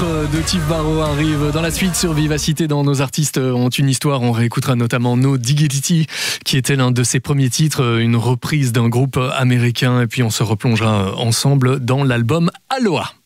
titre de Tiff Barrow arrive dans la suite sur Vivacité. Dans Nos artistes ont une histoire, on réécoutera notamment No Diggity qui était l'un de ses premiers titres, une reprise d'un groupe américain, et puis on se replongera ensemble dans l'album Aloha.